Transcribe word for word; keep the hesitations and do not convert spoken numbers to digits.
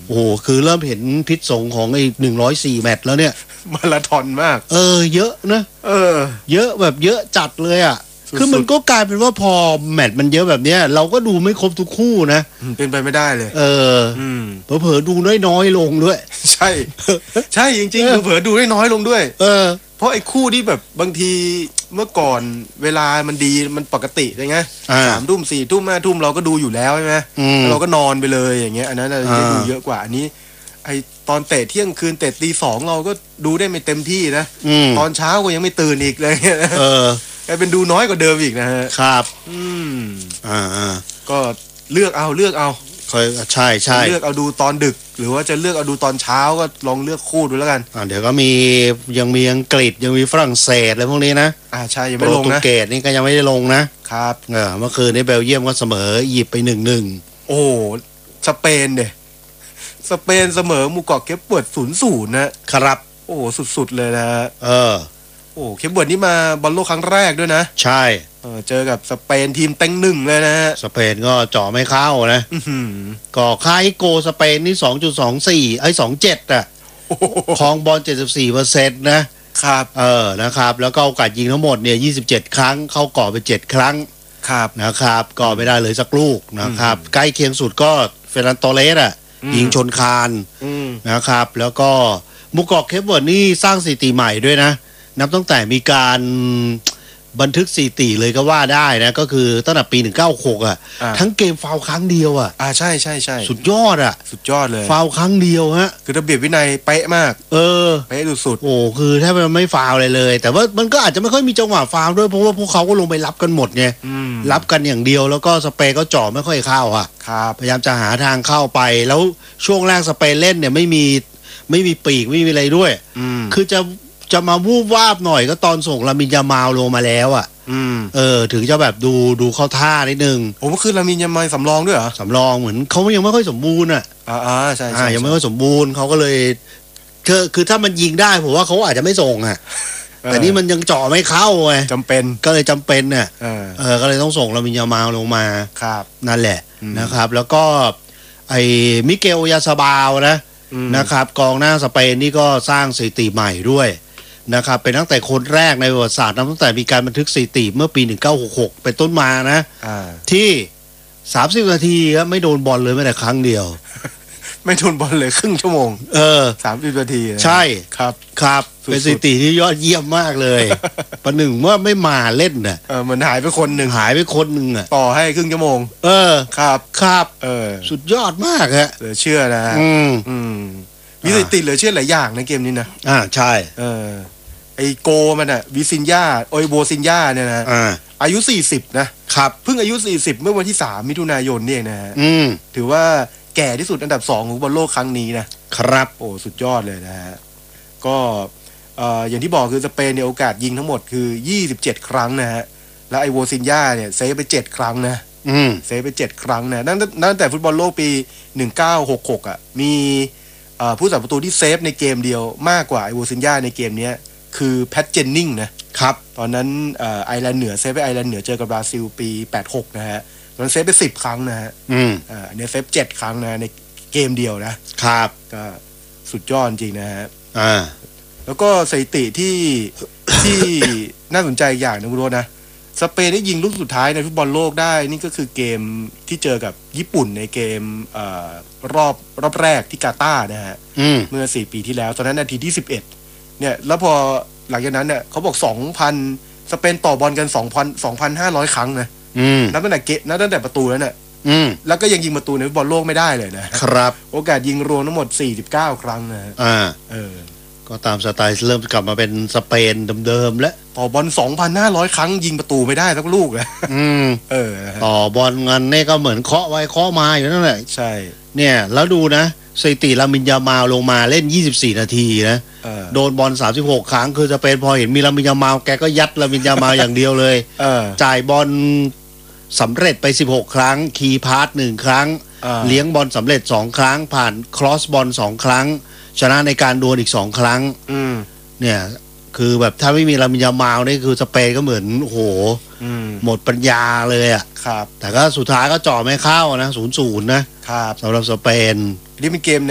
โอ้โหคือเริ่มเห็นพิษสงของไอ้หนึ่งร้อยสี่แมตช์แล้วเนี่ยมาราธอนมากเออเยอะนะเออเยอะแบบเยอะจัดเลยอ่ะคือมันก็กลายเป็นว่าพอแมตช์มันเยอะแบบเนี้ยเราก็ดูไม่ครบทุกคู่นะเป็นไปไม่ได้เลยเออเผลอๆดูน้อยๆลงด้วยใช่ใช่จริงๆเผลอๆดูได้น้อยลงด้วยเออเพราะไอ้คู่ที่แบบบางทีเมื่อก่อนเวลามันดีมันปกติใช่ไหมสามทุ่มสี่ทุ่มห้าทุ่มเราก็ดูอยู่แล้วใช่ไหมเราก็นอนไปเลยอย่างเงี้ยอันนั้นเราจะดูเยอะกว่าอันนี้ไอตอนเตะเที่ยงคืนเตะตีสองเราก็ดูได้ไม่เต็มที่นะตอนเช้าก็ยังไม่ตื่นอีกเลยเออกลายเป็นดูน้อยกว่าเดิมอีกนะฮะครับอืมอ่าอ่าก็เลือกเอาเลือกเอาเคยใช่ใช่เลือกเอาดูตอนดึกหรือว่าจะเลือกเอาดูตอนเช้าก็ลองเลือกคู่ดูแล้วกันอ่าเดี๋ยวก็มียังมีอังกฤษยังมีฝรั่งเศสอะไรพวกนี้นะอ่าใช่ยังไม่ลงนะโปรตุเกสนี่ก็ยังไม่ได้ลงนะครับเออเมื่อคืนนี้เบลเยียมก็เสมออียิปต์ไปหนึ่งหนึ่งโอ้สเปนเดสเปนเสมอหมู่เกาะเคปเวิร์ดศูนย์ศูนย์นะครับโอ้สุดๆเลยนะเออโอ้เคปเวิร์ดนี่มาบอลโลกครั้งแรกด้วยนะใช่เออเจอกับสเปนทีมเต็งหนึ่งเลยนะฮะสเปนก็เจาะไม่เข้านะก่อค่าอิโกสเปนนี่ สองจุดสองสี่ ไอ้สองจุดเจ็ดอ่ะครองบอล เจ็ดสิบสี่เปอร์เซ็นต์ นะครับเออนะครับแล้วก็โอกาสยิงทั้งหมดเนี่ยยี่สิบเจ็ดครั้งเข้ากรอบไปเจ็ดครั้งครับนะครับก็ไม่ได้เลยสักลูกนะครับใกล้เคียงสุดก็เฟรนันโตเลสอ่ะยิงชนคานนะครับแล้วก็หมู่เกาะเคปเวิร์ดนี่สร้างสถิติใหม่ด้วยนะนับตั้งแต่มีการบันทึกสถิติเลยก็ว่าได้นะก็คือตั้งแต่ปีหนึ่งเก้าหกอ่ะทั้งเกมฟาวล์ครั้งเดียวอ่ะอ่าใช่ใช่ใช่สุดยอดอ่ะสุดยอดเลยฟาวล์ครั้งเดียวฮะคือระเบียบวินัยเป๊ะมากเออเป๊ะสุดๆโอ้คือแทบมันไม่ฟาวล์เลยเลยแต่ว่ามันก็อาจจะไม่ค่อยมีจังหวะฟาวล์ด้วยเพราะว่าพวกเขาก็ลงไปรับกันหมดไงรับกันอย่างเดียวแล้วก็สเปนก็จ่อไม่ค่อยเข้าอ่ะพยายามจะหาทางเข้าไปแล้วช่วงแรกสเปนเล่นเนี่ยไม่มีไม่มีปีกไม่มีอะไรด้วยคือจะจะมาวูบวาบหน่อยก็ตอนส่งลามินยามาลลงมาแล้วอ่ะเออถึงจะแบบดูดูเข้าท่านิดนึงโอ้ก็คือลามินยามาสำรองด้วยเหรอสำรองเหมือนเขายังไม่ค่อยสมบูรณ์อ่ะอ่าใช่ใช่ยังไม่ค่อยสมบูรณ์เขาก็เลยคือคือถ้ามันยิงได้ผมว่าเขาอาจจะไม่ส่งอ่ะแต่นี่มันยังเจาะไม่เข้าไงจำเป็นก็เลยจำเป็นเนี่ยเออก็เลยต้องส่งลามินยามาลงมาครับนั่นแหละนะครับแล้วก็ไอ้มิเกลยาซาบาวนะนะครับกองหน้าสเปนนี่ก็สร้างสถิติใหม่ด้วยนะครับเป็นตั้งแต่คนแรกในประวัติศาสตร์ตั้งแต่มีการบันทึกสถิติเมื่อปีหนึ่งเก้าหกหกเป็นต้นมานะที่สามสิบนาทีครับไม่โดนบอลเลยแม้แต่ครั้งเดียวไม่โดนบอลเลยครึ่งชั่วโมงเออสามสิบนาทีใช่ครับครับเป็นสถิติที่ยอดเยี่ยมมากเลยประหนึ่งว่าไม่มาเล่นน่ะเออมันหายไปคนหนึ่งหายไปคนหนึ่งอ่ะต่อให้ครึ่งชั่วโมงเออครับครับเออสุดยอดมากฮะเหลือเชื่อนะอืมอืมมีสถิติเหลือเชื่อหลายอย่างในเกมนี้นะอ่าใช่เออไอโกมันอะวิซินยาโอยโบซินยาเนี่ยนะอ่าอายุสี่สิบนะครับเพิ่งอายุสี่สิบเมื่อวันที่สามมิถุนายนนี่เองนะฮะอืมถือว่าแก่ที่สุดอันดับสองของบอลโลกครั้งนี้นะครับโอ้สุดยอดเลยนะฮะก็เอ่ออย่างที่บอกคือสเปนเนี่ยโอกาสยิงทั้งหมดคือยี่สิบเจ็ดครั้งนะฮะแล้วไอโวซินยาเนี่ยเซฟไปเจ็ดครั้งนะอืมเซฟไปเจ็ดครั้งนะตั้งตั้งแต่ฟุตบอลโลกปีหนึ่งเก้าหกหกอ่ะมีเอ่อผู้สับประตูที่เซฟในเกมเดียวมากกว่าไอโวซินยาในเกมเนี้ยคือแพทเจนนิงนะครับตอนนั้นไอร์แลนด์เหนือเซฟไปไอร์แลนด์เหนือเจอกับบราซิลปีแปดหกนะฮะตอนนั้นเซฟไปสิบครั้งนะฮะอืมอ่าเนี่ยเซฟเจ็ดครั้งนะในเกมเดียวนะครับก็สุดยอดจริงนะฮะอ่าแล้วก็สถิติที่ ที่น่าสนใจอย่างนึงคุณโรจน์นะสเปนได้ยิงลูกสุดท้ายในฟุตบอลโลกได้นี่ก็คือเกมที่เจอกับญี่ปุ่นในเกมเอ่อรอบรอบแรกที่กาตาร์นะฮะเมื่อสี่ปีที่แล้วตอนนั้นนาทีที่สิบเอ็ดเนี่ยแล้วพอหลังจากนั้นเนี่ยเขาบอก สองพัน สเปนต่อบอลกัน สองพัน สองพันห้าร้อย ครั้งนะนับตั้งแต่เกนับตั้งแต่ประตูแล้วเนี่ยแล้วก็ยังยิงประตูในฟุตบอลโลกไม่ได้เลยนะครับโอกาสยิงรวมทั้งหมดสี่สิบเก้าครั้งนะอ่าเออก็ตามสไตล์เริ่มกลับมาเป็นสเปนเดิมๆแล้วต่อบอล สองพันห้าร้อย ครั้งยิงประตูไม่ได้สักลูกเลยอืมเออต่อบอลเงินนี่ก็เหมือนเคาะไว้เคาะมาอยู่นั่นแหละใช่เนี่ยแล้วดูนะสถิติลามินยามาลงมาเล่นยี่สิบสี่นาทีนะโดนบอลสามสิบหกครั้งคือสเปนพอเห็นมีลามินยามาแกก็ยัดลามินยามาอย่างเดียวเลยจ่ายบอลสำเร็จไปสิบหกครั้งคีย์พาสหนึ่งครั้งเลี้ยงบอลสำเร็จสองครั้งผ่านครอสบอลสองครั้งชนะในการดวลอีกสองครั้งเนี่ยคือแบบถ้าไม่มีลามินยามานี่คือสเปนก็เหมือนโอ้โหหมดปัญญาเลยอ่ะครับแต่ก็สุดท้ายก็จ่อไม่เข้านะศูนย์ศูนย์นะครับสำหรับสเปนนี่เป็นเกม